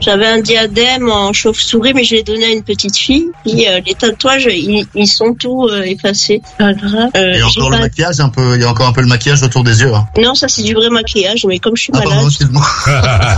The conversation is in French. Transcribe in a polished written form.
J'avais un diadème en chauve-souris, mais je l'ai donné à une petite fille. Puis les tatouages, ils sont tous effacés. Pas grave. Et encore le maquillage, il y a encore un peu le maquillage autour des yeux. Hein. Non, ça c'est du vrai maquillage, mais comme je suis malade. Pardon, excuse-moi.